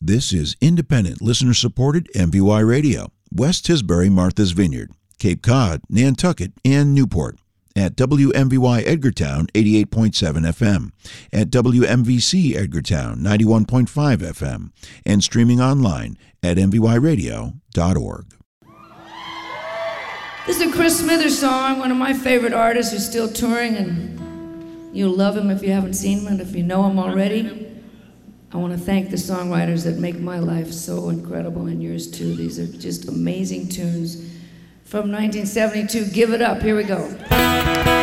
This is independent, listener-supported MVY Radio, West Tisbury, Martha's Vineyard, Cape Cod, Nantucket, and Newport. At WMVY Edgartown, 88.7 FM, at WMVC Edgartown, 91.5 FM, and streaming online at mvyradio.org. This is a Chris Smithers song, one of my favorite artists who's still touring, and you'll love him if you haven't seen him, and if you know him already. I want to thank the songwriters that make my life so incredible, and yours too. These are just amazing tunes from 1972. Give it up. Here we go.